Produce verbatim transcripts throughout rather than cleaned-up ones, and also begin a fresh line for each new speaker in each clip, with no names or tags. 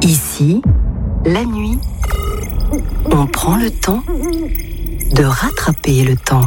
Ici, la nuit, on prend le temps de rattraper le temps.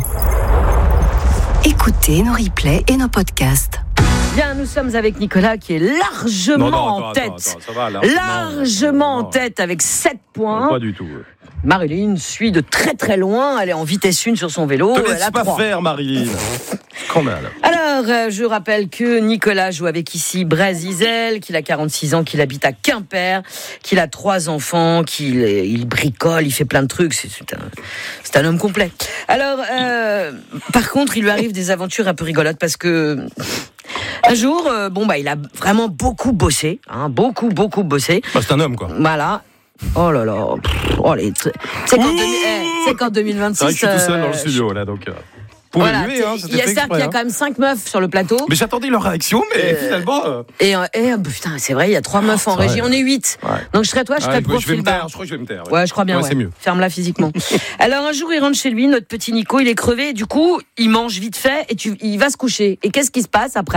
Écoutez nos replays et nos podcasts.
Bien, nous sommes avec Nicolas qui est largement
non, non,
en
attends,
tête.
attends, attends, ça va, là.
Largement
non, non.
en tête avec sept points.
Non, pas du tout.
Marilyn suit de très très loin. Elle est en vitesse une sur son vélo.
Te
Elle
laisse
a
pas
trois.
faire, Marilyn. Scandale.
Alors, euh, je rappelle que Nicolas joue avec ici Brézizel, qu'il a quarante-six ans, qu'il habite à Quimper, qu'il a trois enfants, qu'il il bricole, il fait plein de trucs. C'est, c'est, un, c'est un homme complet. Alors, euh, par contre, il lui arrive des aventures un peu rigolotes parce que un jour, euh, bon bah, il a vraiment beaucoup bossé, hein, beaucoup beaucoup bossé.
Bah, c'est un homme, quoi.
Voilà. Oh là là. Oh les. Tu sais qu'en, demi- eh, tu sais qu'en deux mille vingt-six.
C'est vrai que je suis tout seul
euh,
dans le studio, là, donc. Euh... Pour
Voilà,
élever, hein,
il
c'était
y a
fait
ça
exprès,
qu'il y a
hein.
quand même cinq meufs sur le plateau.
Mais j'attendais leur réaction, mais
Euh,
finalement. Euh...
Et, euh, et euh, putain, c'est vrai, il y a trois meufs en
c'est
régie,
vrai.
on est huit.
Ouais.
Donc je serais toi, je serais
Ah,
pro
je vais me
fil
taire,
bas.
je crois que je vais me taire.
Ouais, je crois bien,
Ouais,
ouais.
c'est mieux.
Ferme-la physiquement. Alors un jour, il rentre chez lui, notre petit Nico, il est crevé, et du coup, il mange vite fait et tu, il va se coucher. Et qu'est-ce qui se passe après ?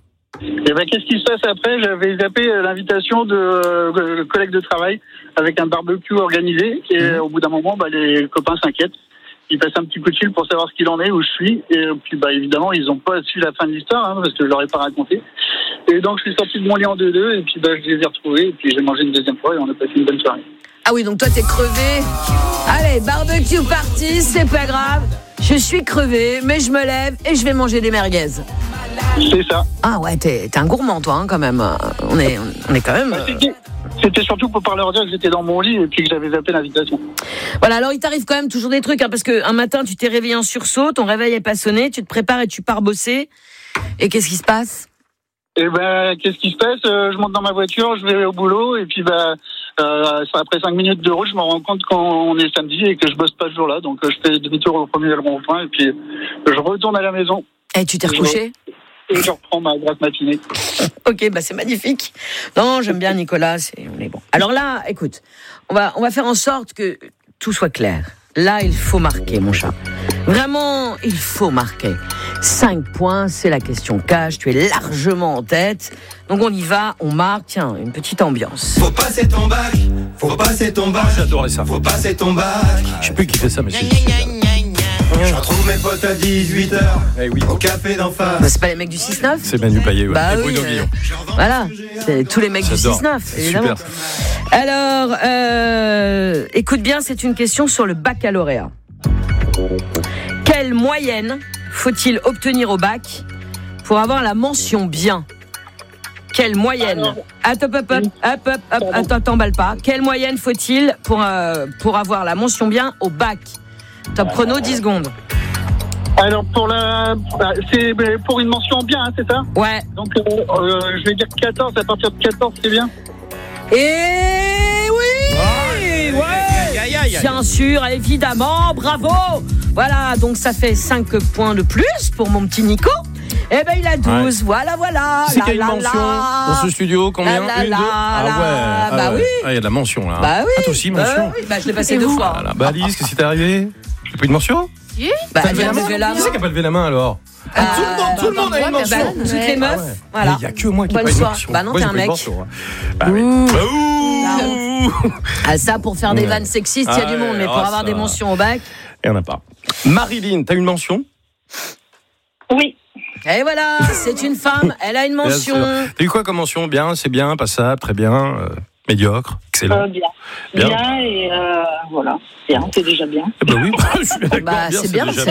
Et ben, qu'est-ce qui se passe après ? J'avais zappé l'invitation de euh, collègues de travail avec un barbecue organisé. Et mmh. au bout d'un moment, bah, les copains s'inquiètent. Ils passent un petit coup de fil pour savoir ce qu'il en est, où je suis. Et puis, bah, évidemment, ils n'ont pas su la fin de l'histoire, hein, parce que je leur ai pas raconté. Et donc, je suis sorti de mon lit en deux-deux, et puis bah, je les ai retrouvés. Et puis, j'ai mangé une deuxième fois, et on a passé une bonne soirée.
Ah oui, donc toi, t'es crevé. Allez, barbecue party, c'est pas grave. Je suis crevé, mais je me lève et je vais manger des merguez.
C'est ça.
Ah ouais, t'es, t'es un gourmand, toi, hein, quand même. On est, on est quand même...
Bah, c'était, c'était surtout pour pas leur dire que j'étais dans mon lit et puis que j'avais zappé l'invitation.
Voilà, alors il t'arrive quand même toujours des trucs, hein, parce qu'un matin, tu t'es réveillé en sursaut, ton réveil est pas sonné, tu te prépares et tu pars bosser. Et qu'est-ce qui se passe ?
Et ben, qu'est-ce qui se passe ? euh, Je monte dans ma voiture, je vais au boulot, et puis bah, euh, après cinq minutes de route, je me rends compte qu'on est samedi et que je bosse pas ce jour-là. Donc euh, je fais demi-tour au premier rond-point, et puis je retourne à la maison.
Et tu t'es recouché ?
Et je reprends ma grasse matinée.
Ok, bah c'est magnifique. Non, j'aime bien Nicolas, c'est, on est bon. Alors là, écoute, on va, on va faire en sorte que tout soit clair. Là, il faut marquer, mon chat. Vraiment, il faut marquer. Cinq points, c'est la question cash. Tu es largement en tête. Donc on y va, on marque. Tiens, une petite ambiance.
Faut passer ton bac, faut passer ton bac.
J'adorais ça.
Faut passer ton bac.
Je sais plus qui fait ça, mais c'est.
Je retrouve mes potes à dix-huit heures
Eh oui.
au café d'en face.
Bah, c'est pas les mecs du six neuf ?
C'est Manu Payet, ouais.
Bah
Et
oui,
Bruno
euh,
Guillon.
voilà, c'est tous les mecs
J'adore.
du six neuf,
C'est
évidemment.
super.
Alors, euh, écoute bien, c'est une question sur le baccalauréat. Quelle moyenne faut-il obtenir au bac pour avoir la mention bien ? Quelle moyenne ?
Alors,
Hop, hop, hop, hop, hop, hop, hop, attends, t'emballe pas. Quelle moyenne faut-il pour, euh, pour avoir la mention bien au bac ? Top chrono, dix secondes.
Alors pour la, bah, c'est pour une mention bien, hein, c'est ça ?
Ouais.
Donc euh, euh, je vais dire quatorze. À partir de quatorze, c'est bien.
Et oui, ouais, bien sûr, évidemment, bravo. Voilà, donc ça fait cinq points de plus pour mon petit Nico. Eh ben il a douze, ouais. voilà, voilà.
C'est
La,
qu'il y a une
la,
mention
la.
dans ce studio, combien ?
La, la,
Une,
la,
deux Ah
la.
ouais, ah
Bah
ouais.
oui.
Ah, il y a de la mention, là.
Bah oui.
Ah, toi aussi, mention
Bah oui, bah je l'ai passé deux fois.
Voilà. Bah Alice, qu'est-ce qui t'est arrivé ? J'ai pas eu de mention ?
Bah
T'as
elle
levé
vient
la
de lever
main
la
Qui c'est qui a pas levé la main, alors ?
Euh,
Tout le monde, tout le monde a une mention.
bah, toutes les meufs,
Ah ouais.
voilà.
Mais il y a que moi qui n'ai
Bonne
pas une
soirée.
mention.
Bah non,
Moi,
t'es
j'ai
un
pas une
mec.
mention, hein. Bah oui.
Ouh.
Bah, ouh.
Ah, ça, pour faire des
Ouais.
vannes sexistes, il y a
Ah
du monde, mais
ouais,
pour
oh,
avoir
ça.
des mentions au bac.
Il y en a pas. Marilyn, t'as une mention ?
Oui.
Et voilà, c'est une femme, elle a une
Bien
mention.
sûr. T'as eu quoi comme mention ? Bien, c'est bien, passable, très bien, euh, médiocre, excellent.
Euh, bien.
Bien.
Bien. et euh, voilà. Bien, c'est déjà bien.
Eh ben oui, je suis d'accord,
Bah,
bien,
c'est bien,
déjà